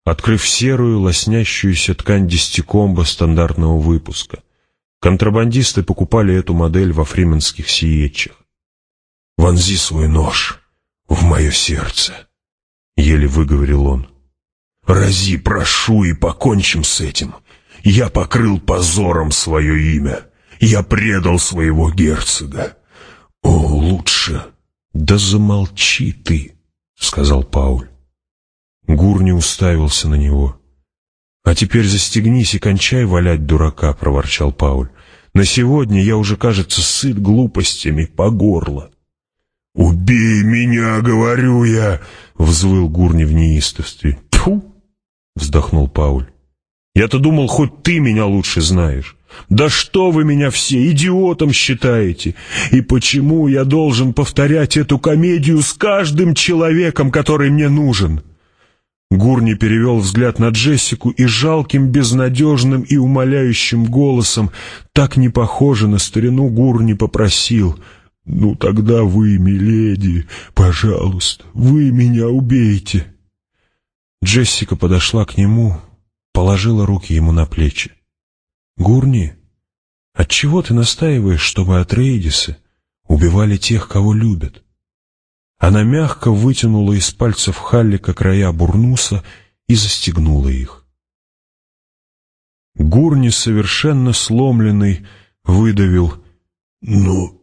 открыв серую, лоснящуюся ткань десятикомба стандартного выпуска. Контрабандисты покупали эту модель во фрименских сиетчах. «Вонзи свой нож в мое сердце», — еле выговорил он. «Рази, прошу, и покончим с этим. Я покрыл позором свое имя. Я предал своего герцога. О, лучше...» «Да замолчи ты», — сказал Пауль. Гурни уставился на него. «А теперь застегнись и кончай валять дурака», — проворчал Пауль. «На сегодня я уже, кажется, сыт глупостями по горло». «Убей меня, говорю я!» — взвыл Гурни в неистовстве. «Тьфу!» — вздохнул Пауль. «Я-то думал, хоть ты меня лучше знаешь. Да что вы меня все идиотом считаете? И почему я должен повторять эту комедию с каждым человеком, который мне нужен?» Гурни перевел взгляд на Джессику и жалким, безнадежным и умоляющим голосом, так не похоже на старину, Гурни попросил: «Ну тогда вы, миледи, пожалуйста, вы меня убейте». Джессика подошла к нему, положила руки ему на плечи. «Гурни, отчего ты настаиваешь, чтобы Атрейдисы убивали тех, кого любят?» Она мягко вытянула из пальцев Халлика края бурнуса и застегнула их. Гурни, совершенно сломленный, выдавил: «Ну,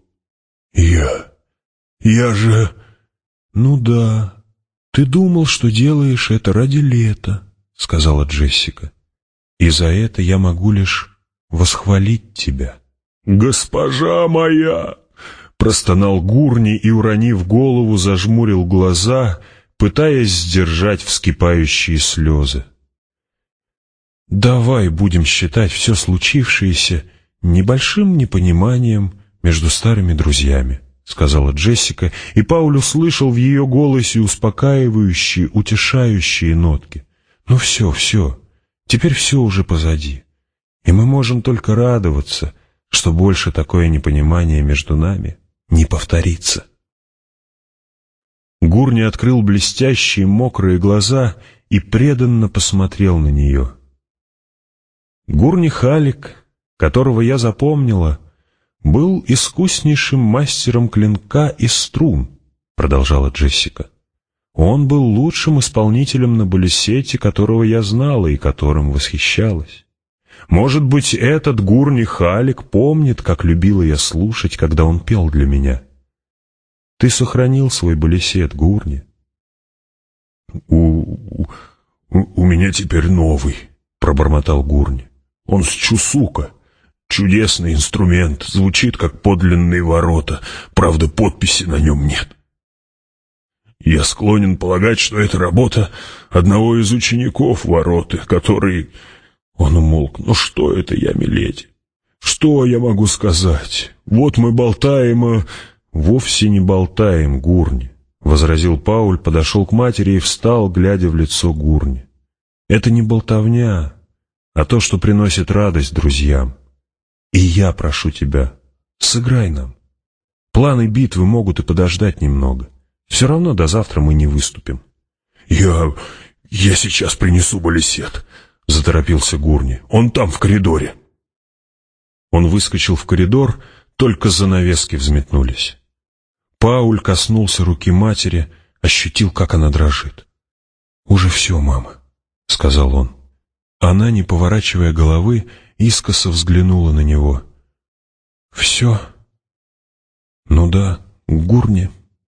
я же...» «Ну да, ты думал, что делаешь это ради лета», — сказала Джессика. «И за это я могу лишь восхвалить тебя». «Госпожа моя!» — простонал Гурни и, уронив голову, зажмурил глаза, пытаясь сдержать вскипающие слезы. «Давай будем считать все случившееся небольшим непониманием между старыми друзьями», — сказала Джессика, и Пауль услышал в ее голосе успокаивающие, утешающие нотки. «Ну все, теперь все уже позади, и мы можем только радоваться, что больше такое непонимание между нами не повторится». Гурни открыл блестящие мокрые глаза и преданно посмотрел на нее. «Гурни Халлик, которого я запомнила, был искуснейшим мастером клинка и струн», — продолжала Джессика. «Он был лучшим исполнителем на балесете, которого я знала и которым восхищалась. Может быть, этот Гурни Халлик помнит, как любила я слушать, когда он пел для меня. Ты сохранил свой балесет, Гурни?» У меня теперь новый», — пробормотал Гурни. «Он с чусука. Чудесный инструмент, звучит как подлинные ворота, правда, подписи на нем нет. Я склонен полагать, что это работа одного из учеников вороты, который...» Он умолк. «Ну что это я, миледи? Что я могу сказать? Вот мы болтаем, «Вовсе не болтаем, Гурни», — возразил Пауль, подошел к матери и встал, глядя в лицо Гурни. «Это не болтовня, а то, что приносит радость друзьям. И я прошу тебя, сыграй нам. Планы битвы могут и подождать немного. Все равно до завтра мы не выступим». Я сейчас принесу балесет», — заторопился Гурни. «Он там, в коридоре». Он выскочил в коридор, только занавески взметнулись. Пауль коснулся руки матери, ощутил, как она дрожит. «Уже все, мама», — сказал он. Она, не поворачивая головы, искоса взглянула на него. «Все?» «Ну да, Гурни.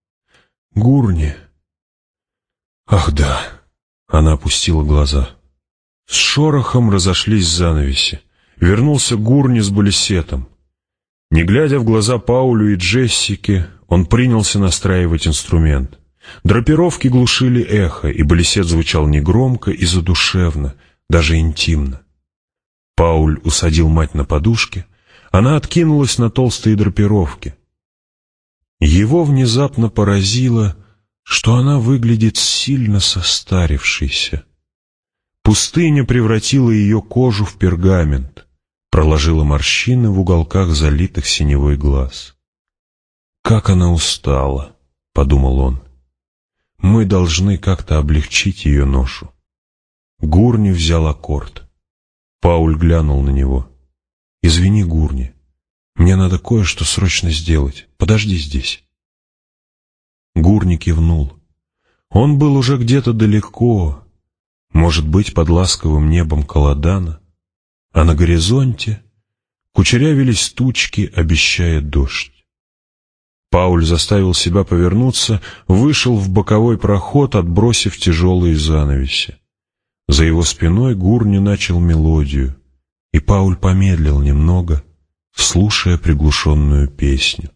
Ах да!» Она опустила глаза. С шорохом разошлись занавеси. Вернулся Гурни с балесетом. Не глядя в глаза Паулю и Джессике, он принялся настраивать инструмент. Драпировки глушили эхо, и балесет звучал негромко и задушевно, даже интимно. Пауль усадил мать на подушке, она откинулась на толстые драпировки. Его внезапно поразило, что она выглядит сильно состарившейся. Пустыня превратила ее кожу в пергамент, проложила морщины в уголках залитых синевой глаз. «Как она устала», — подумал он. «Мы должны как-то облегчить ее ношу». Гурни взял аккорд. Пауль глянул на него. «Извини, Гурни, мне надо кое-что срочно сделать. Подожди здесь». Гурни кивнул. Он был уже где-то далеко, может быть, под ласковым небом Каладана, а на горизонте кучерявились тучки, обещая дождь. Пауль заставил себя повернуться, вышел в боковой проход, отбросив тяжелые занавеси. За его спиной Гурни начал мелодию, и Пауль помедлил немного, слушая приглушенную песню.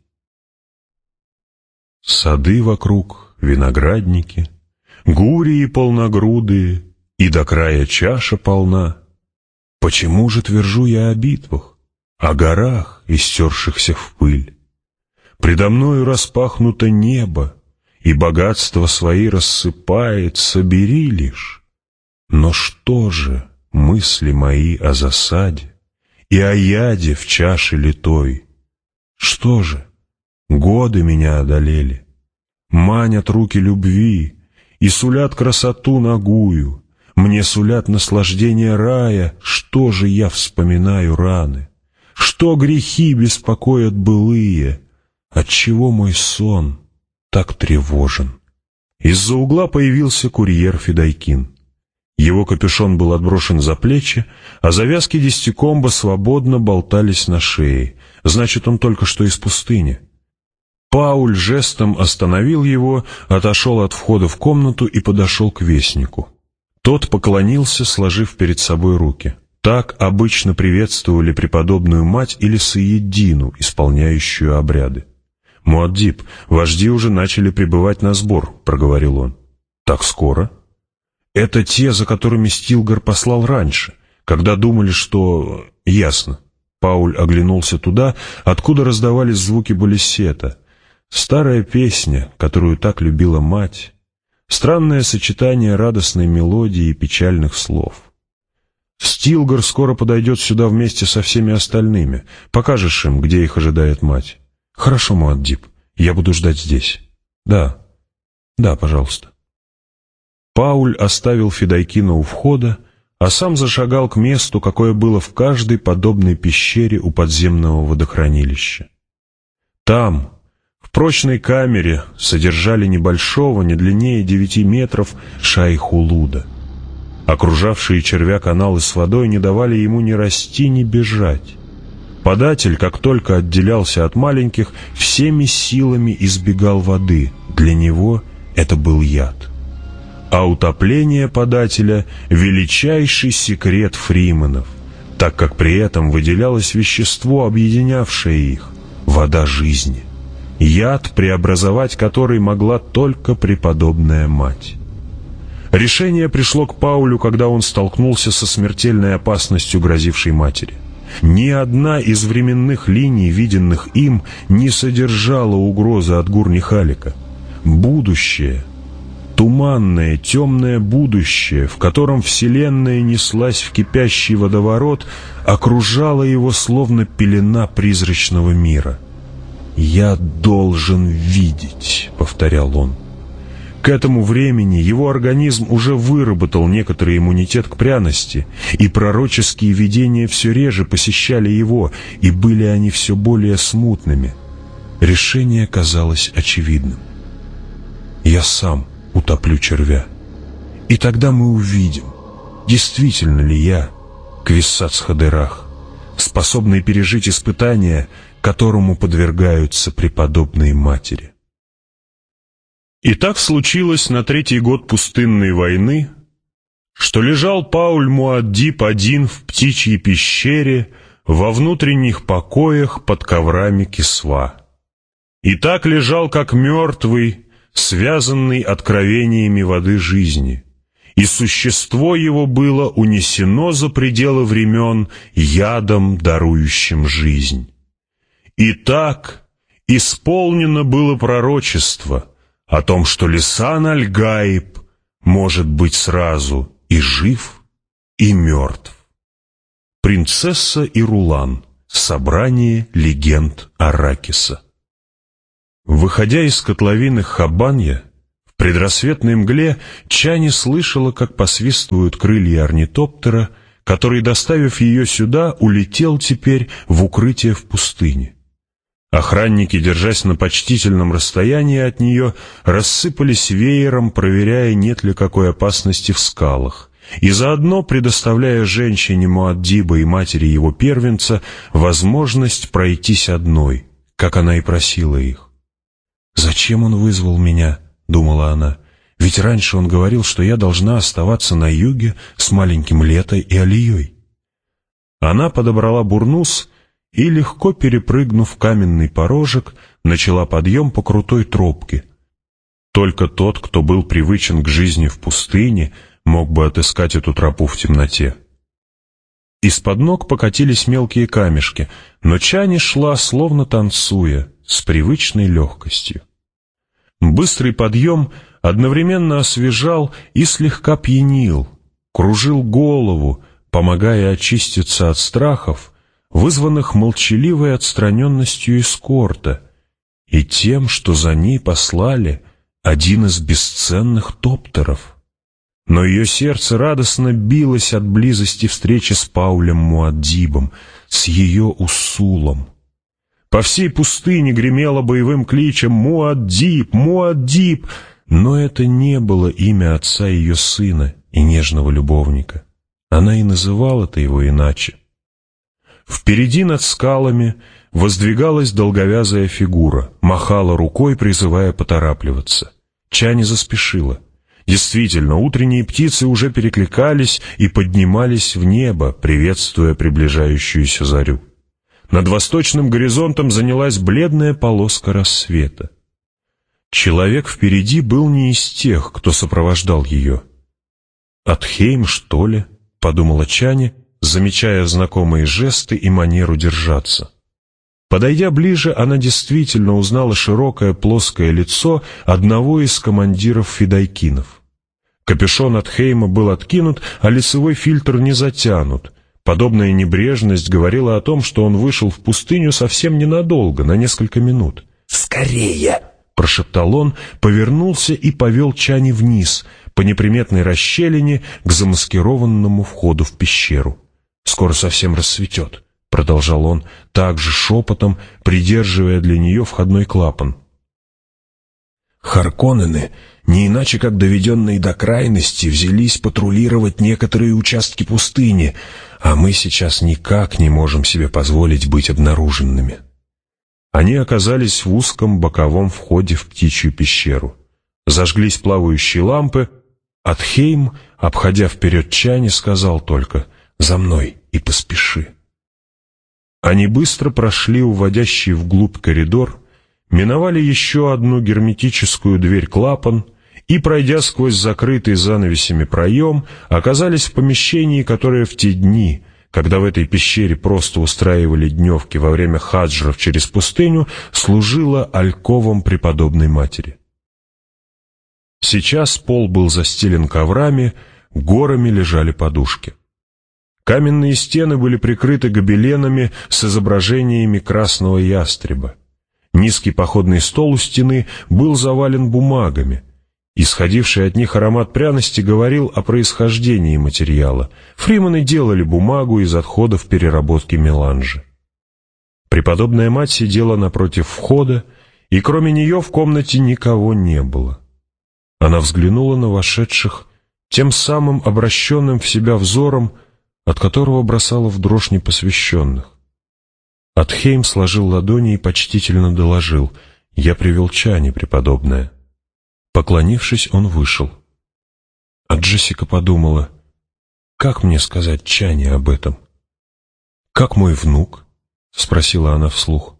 Сады вокруг, виноградники, гурии полногрудые, и до края чаша полна. Почему же твержу я о битвах, о горах, истершихся в пыль? Предо мною распахнуто небо, и богатство свои рассыпает, собери лишь. Но что же мысли мои о засаде и о яде в чаше литой? Что же? Годы меня одолели, манят руки любви и сулят красоту нагую, мне сулят наслаждение рая. Что же я вспоминаю раны? Что грехи беспокоят былые? Отчего мой сон так тревожен? Из-за угла появился курьер Федайкин. Его капюшон был отброшен за плечи, а завязки десятикомба свободно болтались на шее. Значит, он только что из пустыни. Пауль жестом остановил его, отошел от входа в комнату и подошел к вестнику. Тот поклонился, сложив перед собой руки. Так обычно приветствовали преподобную мать или саеддину, исполняющую обряды. «Муаддиб, вожди уже начали прибывать на сбор», — проговорил он. «Так скоро?» «Это те, за которыми Стилгар послал раньше, когда думали, что...» «Ясно». Пауль оглянулся туда, откуда раздавались звуки балисета. Старая песня, которую так любила мать. Странное сочетание радостной мелодии и печальных слов. «Стилгар скоро подойдет сюда вместе со всеми остальными. Покажешь им, где их ожидает мать?» «Хорошо, Муаддиб, я буду ждать здесь». «Да, пожалуйста». Пауль оставил Федайкина у входа, а сам зашагал к месту, какое было в каждой подобной пещере у подземного водохранилища. Там, в прочной камере, содержали небольшого, не длиннее 9 метров, Шайх-Улуда. Окружавшие червя каналы с водой не давали ему ни расти, ни бежать. Податель, как только отделялся от маленьких, всеми силами избегал воды. Для него это был яд. А утопление подателя — величайший секрет фриманов, так как при этом выделялось вещество, объединявшее их — вода жизни, яд, преобразовать который могла только преподобная мать. Решение пришло к Паулю, когда он столкнулся со смертельной опасностью, грозившей матери. Ни одна из временных линий, виденных им, не содержала угрозы от Гурни-Халика. Будущее, туманное, темное будущее, в котором вселенная неслась в кипящий водоворот, окружало его словно пелена призрачного мира. «Я должен видеть», — повторял он. К этому времени его организм уже выработал некоторый иммунитет к пряности, и пророческие видения все реже посещали его, и были они все более смутными. Решение казалось очевидным. «Я сам утоплю червя, и тогда мы увидим, действительно ли я, Квиссац-Хадерах, способный пережить испытание, которому подвергаются преподобные матери». И так случилось на 3-й год пустынной войны, что лежал Пауль Муаддиб один в птичьей пещере во внутренних покоях под коврами кисва. И так лежал, как мертвый, связанный откровениями воды жизни, и существо его было унесено за пределы времен ядом, дарующим жизнь. И так исполнено было пророчество о том, что Лисан аль-Гаиб может быть сразу и жив, и мертв. Принцесса и Рулан. Собрание легенд Аракиса. Выходя из котловины Хабанья, в предрассветной мгле Чани слышала, как посвистывают крылья орнитоптера, который, доставив ее сюда, улетел теперь в укрытие в пустыне. Охранники, держась на почтительном расстоянии от нее, рассыпались веером, проверяя, нет ли какой опасности в скалах, и заодно предоставляя женщине Муаддиба и матери его первенца возможность пройтись одной, как она и просила их. «Зачем он вызвал меня?» — думала она. «Ведь раньше он говорил, что я должна оставаться на юге с маленьким Летой и Алией». Она подобрала бурнус и, легко перепрыгнув каменный порожек, начала подъем по крутой тропке. Только тот, кто был привычен к жизни в пустыне, мог бы отыскать эту тропу в темноте. Из-под ног покатились мелкие камешки, но Чани шла, словно танцуя, с привычной легкостью. Быстрый подъем одновременно освежал и слегка пьянил, кружил голову, помогая очиститься от страхов, вызванных молчаливой отстраненностью эскорта и тем, что за ней послали один из бесценных топтеров. Но ее сердце радостно билось от близости встречи с Паулем Муаддибом, с ее Усулом. По всей пустыне гремело боевым кличем «Муаддиб! Муаддиб!», но это не было имя отца ее сына и нежного любовника. Она и называла-то его иначе. Впереди над скалами воздвигалась долговязая фигура, махала рукой, призывая поторапливаться. Чани заспешила. Действительно, утренние птицы уже перекликались и поднимались в небо, приветствуя приближающуюся зарю. Над восточным горизонтом занялась бледная полоска рассвета. Человек впереди был не из тех, кто сопровождал ее. «Атхейм, что ли?» — подумала Чани, замечая знакомые жесты и манеру держаться. Подойдя ближе, она действительно узнала широкое плоское лицо одного из командиров фидайкинов. Капюшон Атхейма был откинут, а лицевой фильтр не затянут. Подобная небрежность говорила о том, что он вышел в пустыню совсем ненадолго, на несколько минут. «Скорее!» — прошептал он, повернулся и повел Чани вниз, по неприметной расщелине к замаскированному входу в пещеру. «Скоро совсем рассветет», — продолжал он, также шепотом, придерживая для нее входной клапан. «Харконнены, не иначе как доведенные до крайности, взялись патрулировать некоторые участки пустыни, а мы сейчас никак не можем себе позволить быть обнаруженными». Они оказались в узком боковом входе в птичью пещеру. Зажглись плавающие лампы. Атхейм, обходя вперед Чани, сказал только: «За мной и поспеши». Они быстро прошли уводящий вглубь коридор, миновали еще одну герметическую дверь-клапан и, пройдя сквозь закрытый занавесями проем, оказались в помещении, которое в те дни, когда в этой пещере просто устраивали дневки во время хаджров через пустыню, служило альковом преподобной матери. Сейчас пол был застелен коврами, горами лежали подушки. Каменные стены были прикрыты гобеленами с изображениями красного ястреба. Низкий походный стол у стены был завален бумагами. Исходивший от них аромат пряности говорил о происхождении материала. Фримены делали бумагу из отходов переработки меланжа. Преподобная мать сидела напротив входа, и кроме нее в комнате никого не было. Она взглянула на вошедших тем самым обращенным в себя взором, от которого бросала в дрожь непосвященных. Атхейм сложил ладони и почтительно доложил: «Я привел Чани, преподобная». Поклонившись, он вышел. А Джессика подумала: «Как мне сказать Чани об этом?» «Как мой внук?» — спросила она вслух.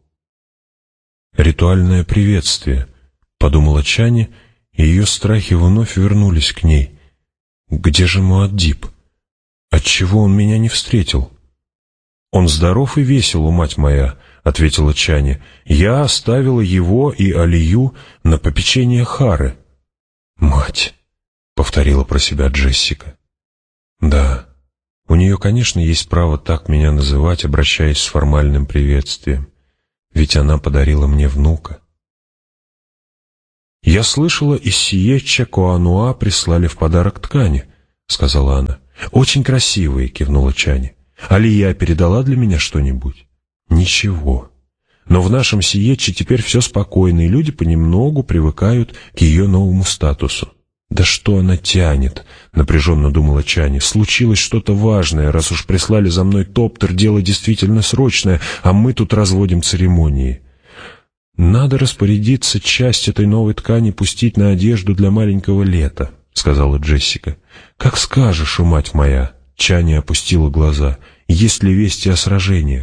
«Ритуальное приветствие», — подумала Чани, и ее страхи вновь вернулись к ней. «Где же Муаддиб? Отчего он меня не встретил?» «Он здоров и весел, мать моя», — ответила Чани. «Я оставила его и Алию на попечение Хары». «Мать», — повторила про себя Джессика. «Да, у нее, конечно, есть право так меня называть, обращаясь с формальным приветствием, ведь она подарила мне внука». «Я слышала, из Сиетча Коануа прислали в подарок ткани», — сказала она. «Очень красивые», — кивнула Чани. «Алия передала для меня что-нибудь?» «Ничего. Но в нашем Сиетче теперь все спокойно, и люди понемногу привыкают к ее новому статусу». «Да что она тянет?» — напряженно думала Чани. «Случилось что-то важное, раз уж прислали за мной топтер, дело действительно срочное, а мы тут разводим церемонии». «Надо распорядиться часть этой новой ткани пустить на одежду для маленького Лета», — сказала Джессика. «Как скажешь, о мать моя!» — Чани опустила глаза. «Есть ли вести о сражениях?»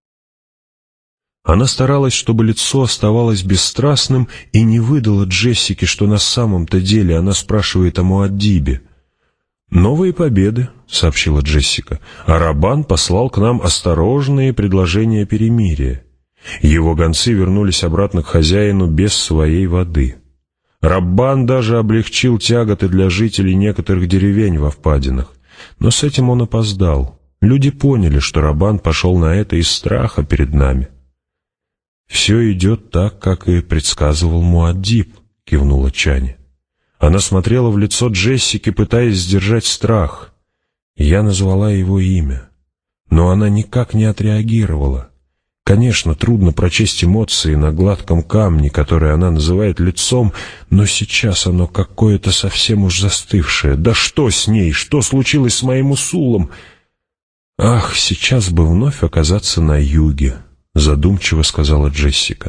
Она старалась, чтобы лицо оставалось бесстрастным, и не выдала Джессике, что на самом-то деле она спрашивает о Муаддибе. «Новые победы», — сообщила Джессика. «А Раббан послал к нам осторожные предложения перемирия. Его гонцы вернулись обратно к хозяину без своей воды. Раббан даже облегчил тяготы для жителей некоторых деревень во впадинах. Но с этим он опоздал. Люди поняли, что Раббан пошел на это из страха перед нами». «Все идет так, как и предсказывал Муаддиб», — кивнула Чани. Она смотрела в лицо Джессики, пытаясь сдержать страх. Я назвала его имя, но она никак не отреагировала. Конечно, трудно прочесть эмоции на гладком камне, который она называет лицом, но сейчас оно какое-то совсем уж застывшее. Да что с ней? Что случилось с моим Усулом? «Ах, сейчас бы вновь оказаться на юге», — задумчиво сказала Джессика.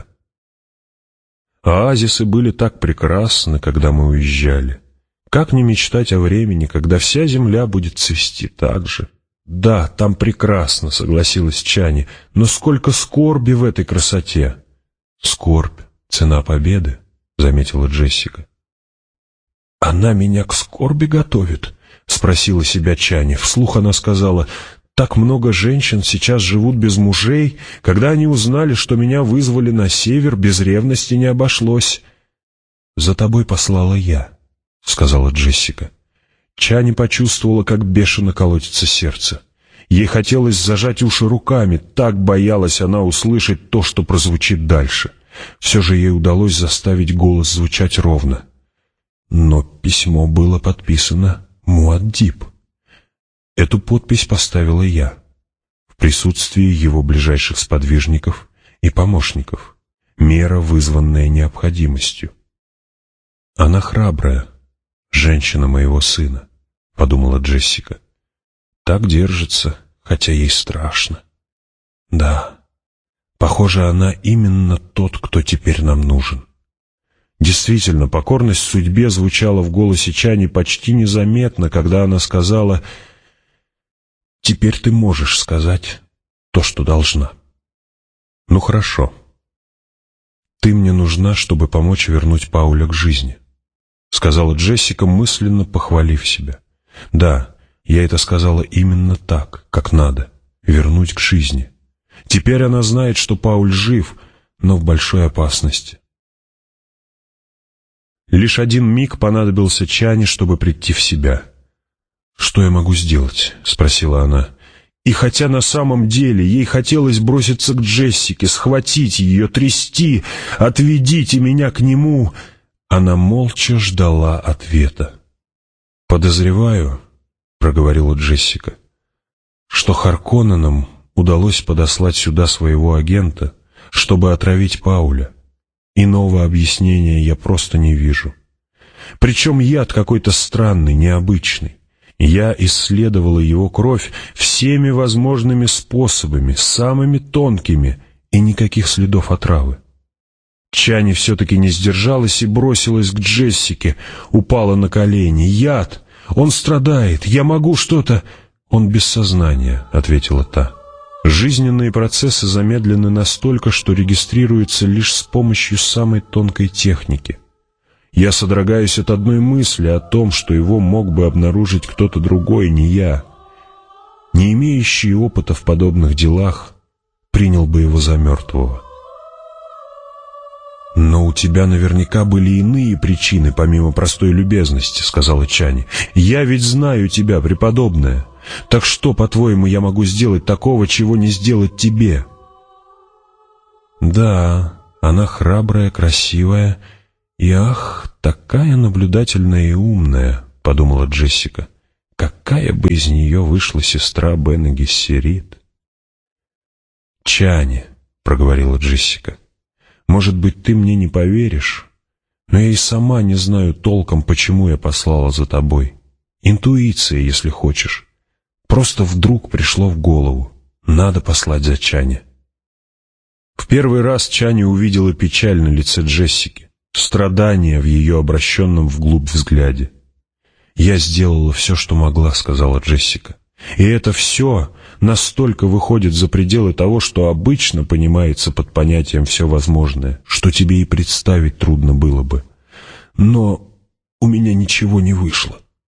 «Оазисы были так прекрасны, когда мы уезжали. Как не мечтать о времени, когда вся земля будет цвести так же?» «Да, там прекрасно», — согласилась Чани, — «но сколько скорби в этой красоте!» «Скорбь — цена победы», — заметила Джессика. «Она меня к скорби готовит?» — спросила себя Чани. Вслух она сказала: «Так много женщин сейчас живут без мужей. Когда они узнали, что меня вызвали на север, без ревности не обошлось». «За тобой послала я», — сказала Джессика. Чани почувствовала, как бешено колотится сердце. Ей хотелось зажать уши руками, так боялась она услышать то, что прозвучит дальше. Все же ей удалось заставить голос звучать ровно. Но письмо было подписано Муаддиб. Эту подпись поставила я, в присутствии его ближайших сподвижников и помощников. Мера, вызванная необходимостью. Она храбрая, женщина моего сына, — подумала Джессика. Так держится, хотя ей страшно. Да, похоже, она именно тот, кто теперь нам нужен. Действительно, покорность судьбе звучала в голосе Чани почти незаметно, когда она сказала: «Теперь ты можешь сказать то, что должна». «Ну хорошо. Ты мне нужна, чтобы помочь вернуть Пауля к жизни», — сказала Джессика, мысленно похвалив себя. «Да, я это сказала именно так, как надо, вернуть к жизни. Теперь она знает, что Пауль жив, но в большой опасности». Лишь один миг понадобился Чани, чтобы прийти в себя. «Что я могу сделать?» — спросила она. И хотя на самом деле ей хотелось броситься к Джессике, схватить ее, трясти: «Отведите меня к нему!», она молча ждала ответа. «Подозреваю», — проговорила Джессика, — «что Харконненам удалось подослать сюда своего агента, чтобы отравить Пауля. Иного объяснения я просто не вижу. Причем яд какой-то странный, необычный. Я исследовала его кровь всеми возможными способами, самыми тонкими, и никаких следов отравы». Чани все-таки не сдержалась и бросилась к Джессике, упала на колени. «Яд! Он страдает! Я могу что-то...» «Он без сознания», — ответила та. «Жизненные процессы замедлены настолько, что регистрируются лишь с помощью самой тонкой техники. Я содрогаюсь от одной мысли о том, что его мог бы обнаружить кто-то другой, не я. Не имеющий опыта в подобных делах, принял бы его за мертвого». «Но у тебя наверняка были иные причины, помимо простой любезности», — сказала Чани. «Я ведь знаю тебя, преподобная. Так что, по-твоему, я могу сделать такого, чего не сделать тебе?» «Да, она храбрая, красивая «И ах, такая наблюдательная и умная», — подумала Джессика. «Какая бы из нее вышла сестра Бена Гессерит?» «Чани», — проговорила Джессика, — «может быть, ты мне не поверишь, но я и сама не знаю толком, почему я послала за тобой. Интуиция, если хочешь. Просто вдруг пришло в голову. Надо послать за Чани». В первый раз Чани увидела печаль на лице Джессики, страдание в ее обращенном вглубь взгляде. «Я сделала все, что могла», — сказала Джессика. «И это все настолько выходит за пределы того, что обычно понимается под понятием «все возможное», что тебе и представить трудно было бы. Но у меня ничего не вышло».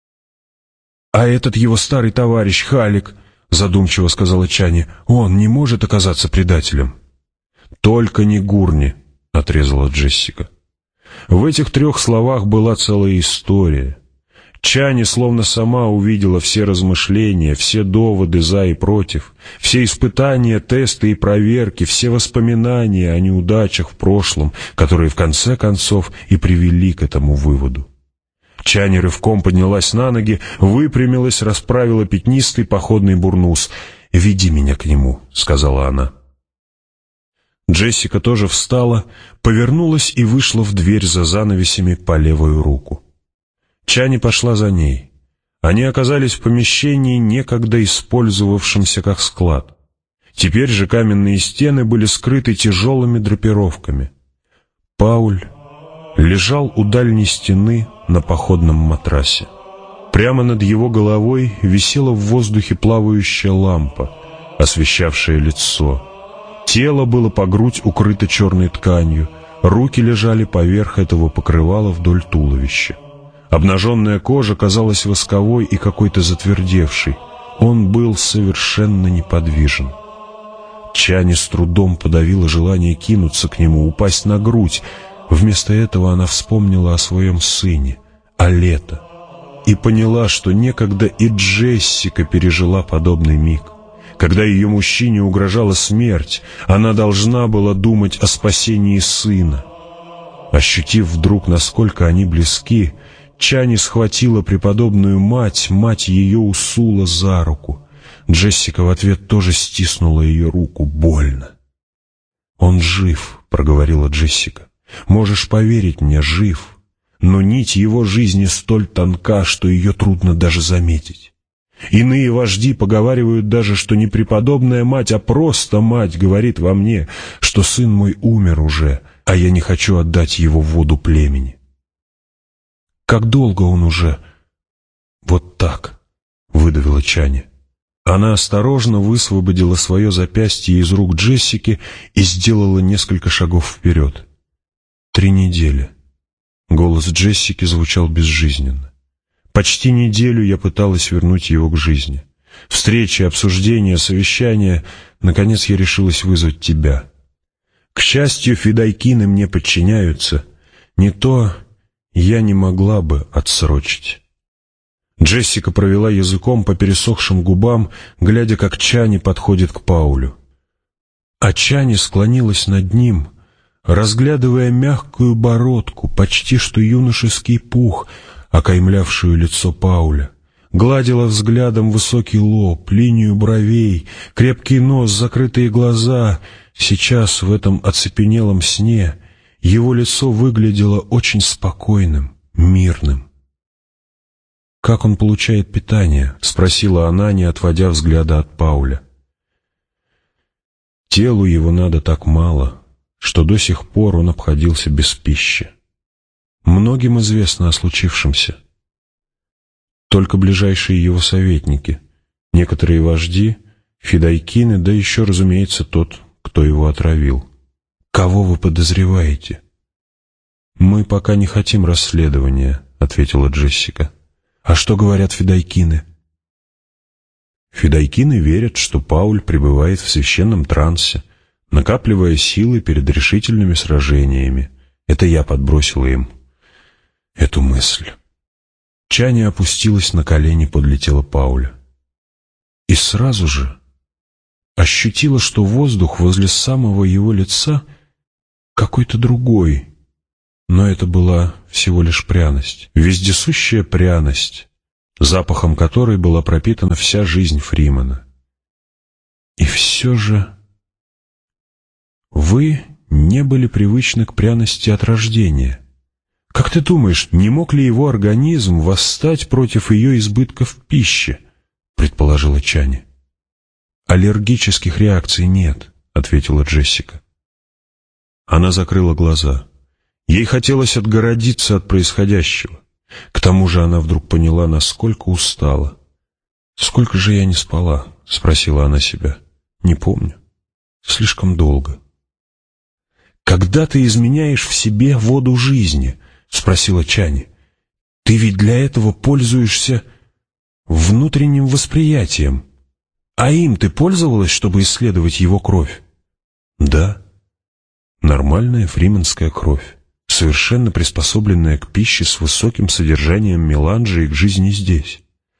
«А этот его старый товарищ Халик», — задумчиво сказала Чани, — «он не может оказаться предателем». «Только не Гурни», — отрезала Джессика. В этих 3 словах была целая история. Чани словно сама увидела все размышления, все доводы за и против, все испытания, тесты и проверки, все воспоминания о неудачах в прошлом, которые в конце концов и привели к этому выводу. Чани рывком поднялась на ноги, выпрямилась, расправила пятнистый походный бурнус. «Веди меня к нему», — сказала она. Джессика тоже встала, повернулась и вышла в дверь за занавесями по левую руку. Чани пошла за ней. Они оказались в помещении, некогда использовавшемся как склад. Теперь же каменные стены были скрыты тяжелыми драпировками. Пауль лежал у дальней стены на походном матрасе. Прямо над его головой висела в воздухе плавающая лампа, освещавшая лицо. Тело было по грудь укрыто черной тканью, руки лежали поверх этого покрывала вдоль туловища. Обнаженная кожа казалась восковой и какой-то затвердевшей. Он был совершенно неподвижен. Чани с трудом подавила желание кинуться к нему, упасть на грудь. Вместо этого она вспомнила о своем сыне, о Лето, и поняла, что некогда и Джессика пережила подобный миг. Когда ее мужчине угрожала смерть, она должна была думать о спасении сына. Ощутив вдруг, насколько они близки, Чани схватила преподобную мать ее Усула за руку. Джессика в ответ тоже стиснула ее руку. Больно. «Он жив», — проговорила Джессика. «Можешь поверить мне, жив. Но нить его жизни столь тонка, что ее трудно даже заметить. Иные вожди поговаривают даже, что не преподобная мать, а просто мать говорит во мне, что сын мой умер уже, а я не хочу отдать его в воду племени». «Как долго он уже?» «Вот так», — выдавила Чани. Она осторожно высвободила свое запястье из рук Джессики и сделала несколько шагов вперед. 3 недели. Голос Джессики звучал безжизненно. Почти неделю я пыталась вернуть его к жизни. Встречи, обсуждения, совещания. Наконец я решилась вызвать тебя. К счастью, фидайкины мне подчиняются. Не то я не могла бы отсрочить». Джессика провела языком по пересохшим губам, глядя, как Чани подходит к Паулю. А Чани склонилась над ним, разглядывая мягкую бородку, почти что юношеский пух, окаймлявшую лицо Пауля. Гладила взглядом высокий лоб, линию бровей, крепкий нос, закрытые глаза. Сейчас, в этом оцепенелом сне, его лицо выглядело очень спокойным, мирным. «Как он получает питание?» — спросила она, не отводя взгляда от Пауля. «Телу его надо так мало, что до сих пор он обходился без пищи. Многим известно о случившемся. Только ближайшие его советники, некоторые вожди, фидайкины, да еще, разумеется, тот, кто его отравил. Кого вы подозреваете?» «Мы пока не хотим расследования», — ответила Джессика. «А что говорят фидайкины?» Фидайкины верят, что Пауль пребывает в священном трансе, накапливая силы перед решительными сражениями. Это я подбросила им эту мысль. Чани опустилась на колени подле тела Пауля. И сразу же ощутила, что воздух возле самого его лица какой-то другой, Но это была всего лишь пряность, вездесущая пряность, запахом которой была пропитана вся жизнь Фримена. И все же вы не были привычны к пряности от рождения. Как ты думаешь, не мог ли его организм восстать против ее избытков пищи? Предположила Чани. Аллергических реакций нет, ответила Джессика. Она закрыла глаза. Ей хотелось отгородиться от происходящего. К тому же она вдруг поняла, насколько устала. «Сколько же я не спала?» — спросила она себя. «Не помню. Слишком долго». «Когда ты изменяешь в себе воду жизни?» — спросила Чани. «Ты ведь для этого пользуешься внутренним восприятием. А им ты пользовалась, чтобы исследовать его кровь?» «Да. Нормальная фрименская кровь, совершенно приспособленная к пище с высоким содержанием меланжа и к жизни здесь».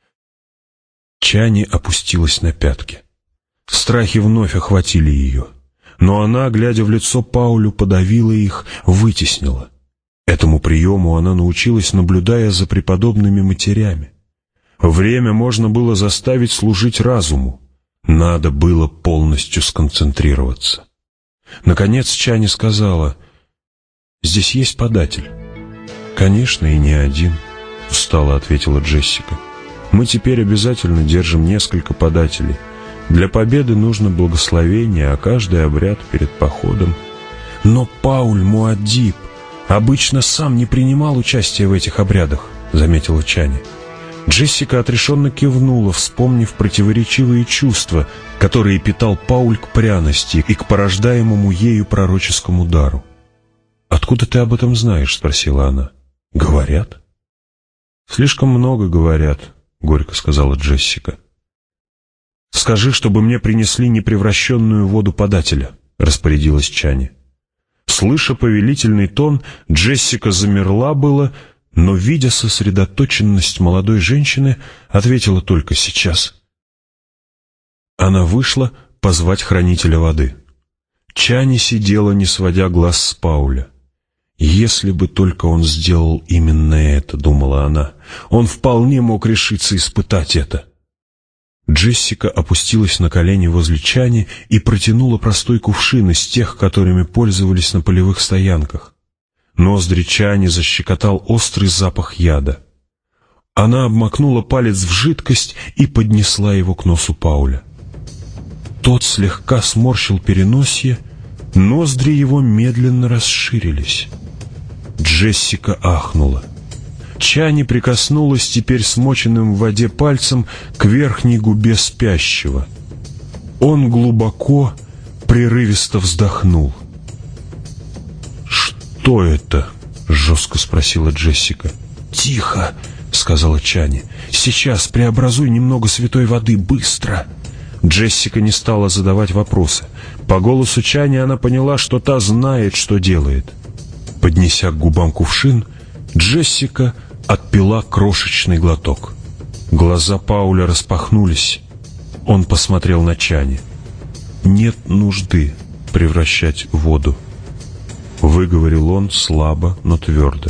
Чани опустилась на пятки. Страхи вновь охватили ее, но она, глядя в лицо Паулю, подавила их, вытеснила. Этому приему она научилась, наблюдая за преподобными матерями. Время можно было заставить служить разуму, надо было полностью сконцентрироваться. Наконец Чани сказала: «Здесь есть податель». «Конечно, и не один», — устало ответила Джессика. «Мы теперь обязательно держим несколько подателей. Для победы нужно благословение, а каждый обряд перед походом». «Но Пауль Муаддиб обычно сам не принимал участия в этих обрядах», — заметила Чани. Джессика отрешенно кивнула, вспомнив противоречивые чувства, которые питал Пауль к пряности и к порождаемому ею пророческому дару. «Откуда ты об этом знаешь?» — спросила она. «Говорят?» «Слишком много говорят», — горько сказала Джессика. «Скажи, чтобы мне принесли непревращенную воду подателя», — распорядилась Чани. Слыша повелительный тон, Джессика замерла было, но, видя сосредоточенность молодой женщины, ответила только сейчас. Она вышла позвать хранителя воды. Чани сидела, не сводя глаз с Пауля. «Если бы только он сделал именно это», — думала она, — «он вполне мог решиться испытать это». Джессика опустилась на колени возле Чани и протянула простой кувшин из тех, которыми пользовались на полевых стоянках. Ноздри Чани защекотал острый запах яда. Она обмакнула палец в жидкость и поднесла его к носу Пауля. Тот слегка сморщил переносье, ноздри его медленно расширились. Джессика ахнула. Чани прикоснулась теперь смоченным в воде пальцем к верхней губе спящего. Он глубоко, прерывисто вздохнул. «Что это?» — жестко спросила Джессика. «Тихо!» — сказала Чани. «Сейчас преобразуй немного святой воды, быстро!» Джессика не стала задавать вопросы. По голосу Чани она поняла, что та знает, что делает. Поднеся к губам кувшин, Джессика отпила крошечный глоток. Глаза Пауля распахнулись. Он посмотрел на Чани. «Нет нужды превращать воду», — выговорил он слабо, но твердо.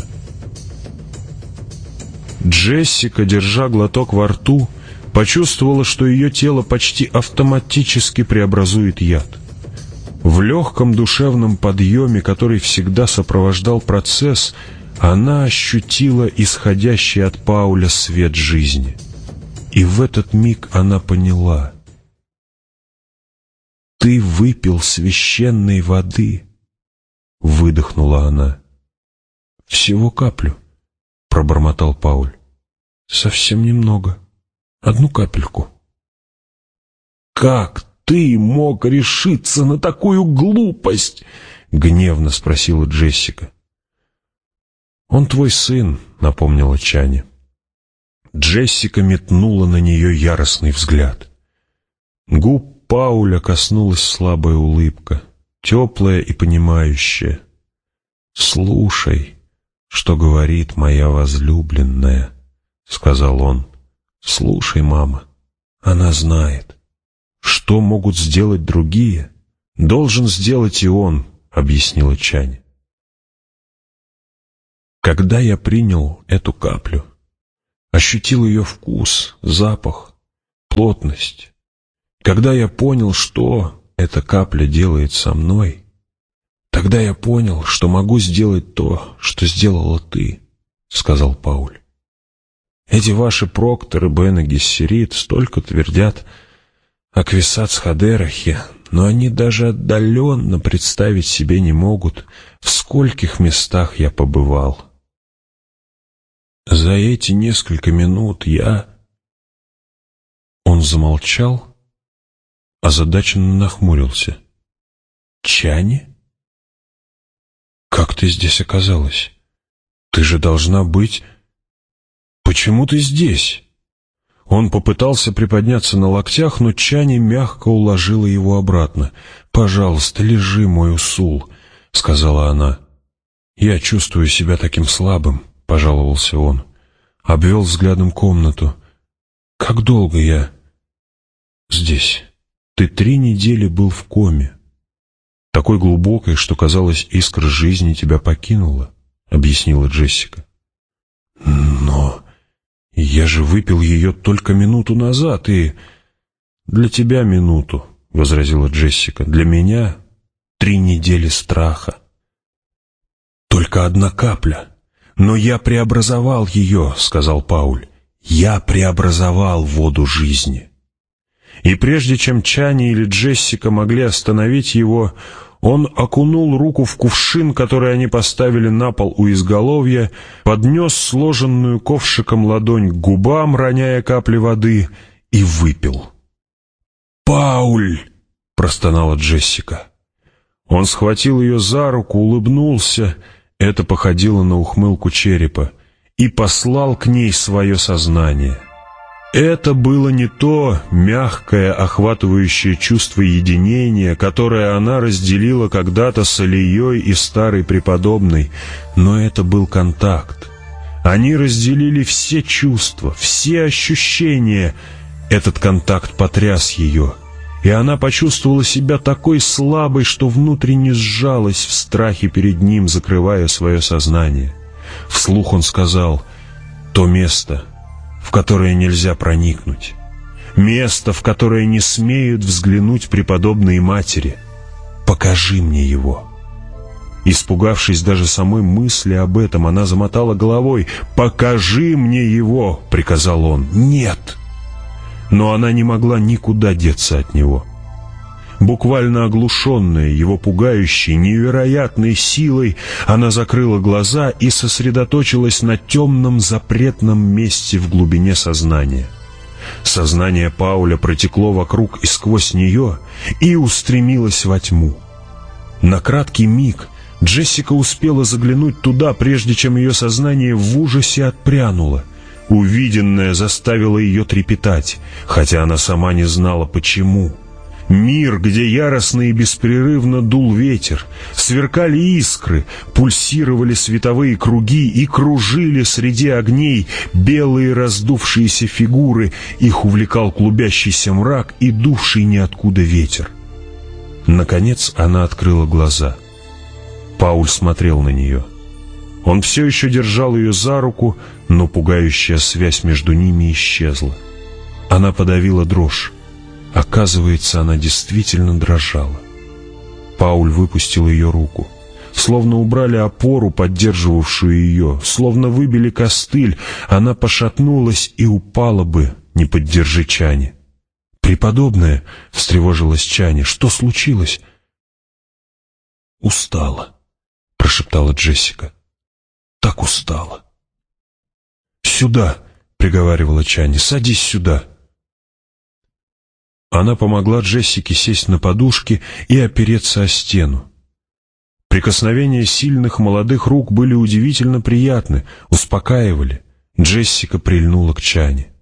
Джессика, держа глоток во рту, почувствовала, что ее тело почти автоматически преобразует яд. В легком душевном подъеме, который всегда сопровождал процесс, она ощутила исходящий от Пауля свет жизни. И в этот миг она поняла: «Ты выпил священной воды», — выдохнула она. «Всего каплю», — пробормотал Пауль. «Совсем немного. Одну капельку». «Как ты мог решиться на такую глупость?» — гневно спросила Джессика. «Он твой сын», — напомнила Чани. Джессика метнула на нее яростный взгляд. Губ Пауля коснулась слабая улыбка, теплая и понимающая. «Слушай, что говорит моя возлюбленная», — сказал он. «Слушай, мама, она знает. Что могут сделать другие, должен сделать и он», — объяснила Чани. Когда я принял эту каплю, ощутил ее вкус, запах, плотность, когда я понял, что эта капля делает со мной, тогда я понял, что могу сделать то, что сделала ты, — сказал Пауль. Эти ваши Проктор и Бен Гессерит столько твердят о Квисац-Хадерахе, но они даже отдаленно представить себе не могут, в скольких местах я побывал. За эти несколько минут я... Он замолчал, озадаченно нахмурился. «Чани? Как ты здесь оказалась? Ты же должна быть... Почему ты здесь?» Он попытался приподняться на локтях, но Чани мягко уложила его обратно. «Пожалуйста, лежи, мой Усул», — сказала она. «Я чувствую себя таким слабым», — пожаловался он. Обвел взглядом комнату. «Как долго я здесь? Ты 3 недели был в коме. Такой глубокой, что, казалось, искра жизни тебя покинула», — объяснила Джессика. «Но я же выпил ее только минуту назад, и...» «Для тебя минуту», — возразила Джессика. «Для меня 3 недели страха. Только 1 капля. Но я преобразовал ее», — сказал Пауль. «Я преобразовал воду жизни». И прежде чем Чани или Джессика могли остановить его, он окунул руку в кувшин, который они поставили на пол у изголовья, поднес сложенную ковшиком ладонь к губам, роняя капли воды, и выпил. «Пауль!» — простонала Джессика. Он схватил ее за руку, улыбнулся, это походило на ухмылку черепа, и послал к ней свое сознание. Это было не то мягкое, охватывающее чувство единения, которое она разделила когда-то с Алией и старой преподобной, но это был контакт. Они разделили все чувства, все ощущения. Этот контакт потряс ее, и она почувствовала себя такой слабой, что внутренне сжалась в страхе перед ним, закрывая свое сознание. Вслух он сказал: «То место, в которое нельзя проникнуть, место, в которое не смеют взглянуть преподобные матери. Покажи мне его». Испугавшись даже самой мысли об этом, она замотала головой. «Покажи мне его!» — приказал он. «Нет!» Но она не могла никуда деться от него. Буквально оглушенная его пугающей, невероятной силой, она закрыла глаза и сосредоточилась на темном запретном месте в глубине сознания. Сознание Пауля протекло вокруг и сквозь нее и устремилось во тьму. На краткий миг Джессика успела заглянуть туда, прежде чем ее сознание в ужасе отпрянуло. Увиденное заставило ее трепетать, хотя она сама не знала, почему. Мир, где яростно и беспрерывно дул ветер, сверкали искры, пульсировали световые круги и кружили среди огней белые раздувшиеся фигуры, их увлекал клубящийся мрак и дувший ниоткуда ветер. Наконец она открыла глаза. Пауль смотрел на нее. Он все еще держал ее за руку, но пугающая связь между ними исчезла. Она подавила дрожь. Оказывается, она действительно дрожала. Пауль выпустил ее руку. Словно убрали опору, поддерживавшую ее, словно выбили костыль, она пошатнулась и упала бы, не поддержи Чани. «Преподобная!» — встревожилась Чани. «Что случилось?» «Устала», — прошептала Джессика. «Так устала». «Сюда!» — приговаривала Чани. «Садись сюда!» Она помогла Джессике сесть на подушки и опереться о стену. Прикосновения сильных молодых рук были удивительно приятны, успокаивали. Джессика прильнула к Чани.